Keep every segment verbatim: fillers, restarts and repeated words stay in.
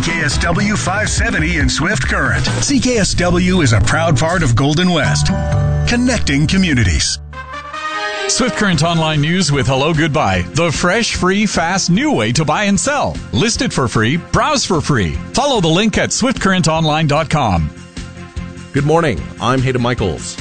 K S W five seventy in Swift Current. C K S W is a proud part of Golden West, connecting communities. Swift Current Online News with Hello Goodbye, the fresh, free, fast, new way to buy and sell. List it for free, browse for free. Follow the link at swift current online dot com. Good morning, I'm Hayden Michaels.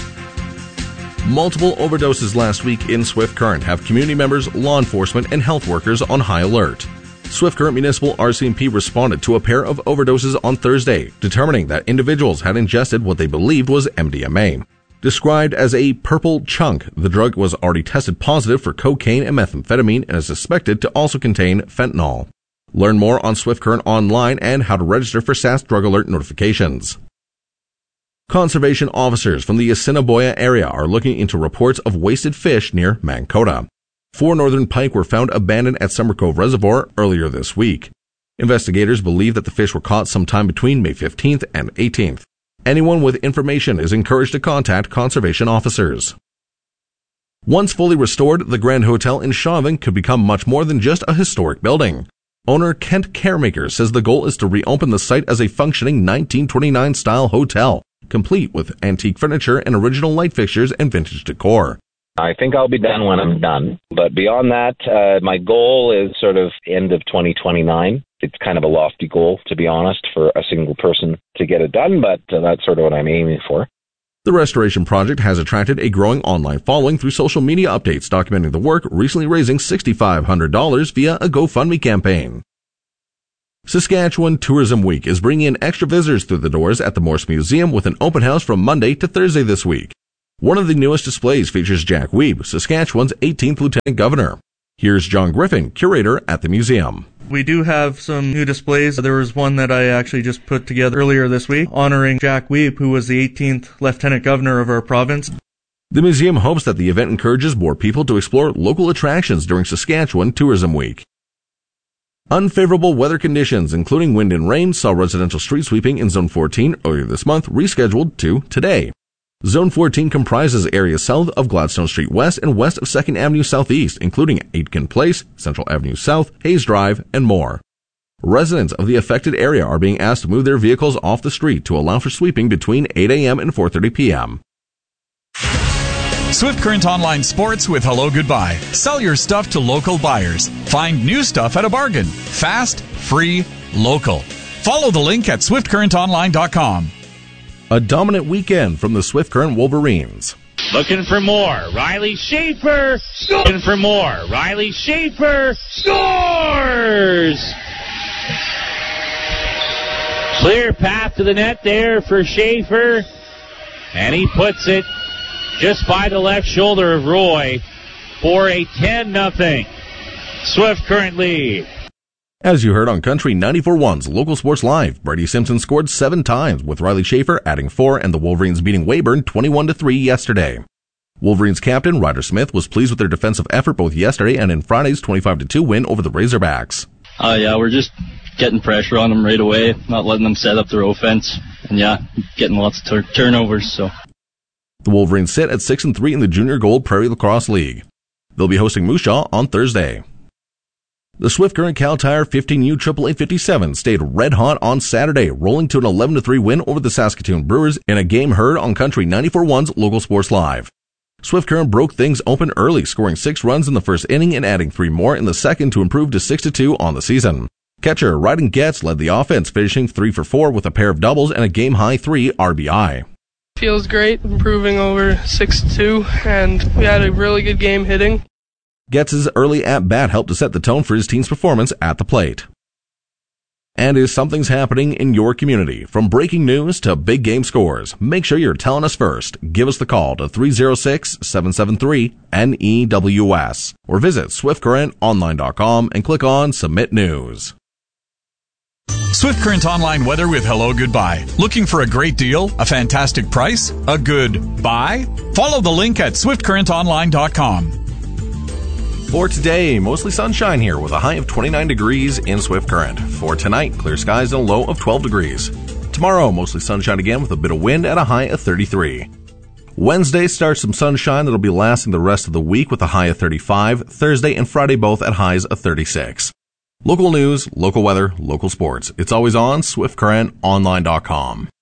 Multiple overdoses last week in Swift Current have community members, law enforcement, and health workers on high alert. Swift Current Municipal R C M P responded to a pair of overdoses on Thursday, determining that individuals had ingested what they believed was M D M A. Described as a purple chunk, the drug was already tested positive for cocaine and methamphetamine and is suspected to also contain fentanyl. Learn more on Swift Current Online and how to register for S A S Drug Alert notifications. Conservation officers from the Assiniboia area are looking into reports of wasted fish near Mankota. Four northern pike were found abandoned at Summer Cove Reservoir earlier this week. Investigators believe that the fish were caught sometime between May fifteenth and eighteenth. Anyone with information is encouraged to contact conservation officers. Once fully restored, the Grand Hotel in Chauvin could become much more than just a historic building. Owner Kent Caremaker says the goal is to reopen the site as a functioning nineteen twenty-nine style hotel, complete with antique furniture and original light fixtures and vintage decor. I think I'll be done when I'm done. But beyond that, uh, my goal is sort of end of twenty twenty-nine. It's kind of a lofty goal, to be honest, for a single person to get it done, but uh, that's sort of what I'm aiming for. The restoration project has attracted a growing online following through social media updates documenting the work, recently raising six thousand five hundred dollars via a GoFundMe campaign. Saskatchewan Tourism Week is bringing in extra visitors through the doors at the Morse Museum with an open house from Monday to Thursday this week. One of the newest displays features Jack Wiebe, Saskatchewan's eighteenth Lieutenant Governor. Here's John Griffin, curator at the museum. We do have some new displays. There was one that I actually just put together earlier this week, honoring Jack Wiebe, who was the eighteenth Lieutenant Governor of our province. The museum hopes that the event encourages more people to explore local attractions during Saskatchewan Tourism Week. Unfavorable weather conditions, including wind and rain, saw residential street sweeping in Zone fourteen earlier this month rescheduled to today. Zone fourteen comprises areas south of Gladstone Street West and west of second Avenue Southeast, including Aitken Place, Central Avenue South, Hayes Drive, and more. Residents of the affected area are being asked to move their vehicles off the street to allow for sweeping between eight a.m. and four thirty p.m. Swift Current Online Sports with Hello Goodbye. Sell your stuff to local buyers. Find new stuff at a bargain. Fast, free, local. Follow the link at swift current online dot com. A dominant weekend from the Swift Current Wolverines. Looking for more. Riley Schaefer. Looking for more. Riley Schaefer scores! Clear path to the net there for Schaefer. And he puts it just by the left shoulder of Roy for a ten nothing Swift Current lead. As you heard on Country ninety-four point one's Local Sports Live, Brady Simpson scored seven times, with Riley Schaefer adding four and the Wolverines beating Weyburn twenty-one to three yesterday. Wolverines captain Ryder Smith was pleased with their defensive effort both yesterday and in Friday's twenty-five to two win over the Razorbacks. Uh, yeah, we're just getting pressure on them right away, not letting them set up their offense, and yeah, getting lots of tur- turnovers. So the Wolverines sit at six and three in the Junior Gold Prairie Lacrosse League. They'll be hosting Moose Jaw on Thursday. The Swift Current Cal Tire fifteen U triple A fifty-seven stayed red hot on Saturday, rolling to an eleven to three win over the Saskatoon Brewers in a game heard on Country ninety-four point one's Local Sports Live. Swift Current broke things open early, scoring six runs in the first inning and adding three more in the second to improve to six to two on the season. Catcher Ryden Getz led the offense, finishing three for four with a pair of doubles and a game-high three R B I. Feels great, improving over six to two, and we had a really good game hitting. Getz's early at-bat helped to set the tone for his team's performance at the plate. And if something's happening in your community, from breaking news to big game scores, make sure you're telling us first. Give us the call to three oh six, seven seven three, N E W S or visit swift current online dot com and click on Submit News. Swift Current Online weather with Hello Goodbye. Looking for a great deal? A fantastic price? A good buy? Follow the link at swift current online dot com. For today, mostly sunshine here with a high of twenty-nine degrees in Swift Current. For tonight, clear skies and a low of twelve degrees. Tomorrow, mostly sunshine again with a bit of wind at a high of thirty-three. Wednesday starts some sunshine that'll be lasting the rest of the week with a high of thirty-five. Thursday and Friday both at highs of thirty-six. Local news, local weather, local sports. It's always on Swift Current Online dot com.